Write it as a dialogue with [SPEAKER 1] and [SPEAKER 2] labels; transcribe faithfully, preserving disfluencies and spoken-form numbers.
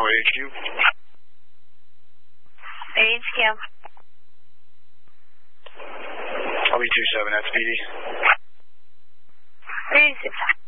[SPEAKER 1] H Q.
[SPEAKER 2] H Q.
[SPEAKER 1] I'll be two seven, that's P D.
[SPEAKER 2] three six.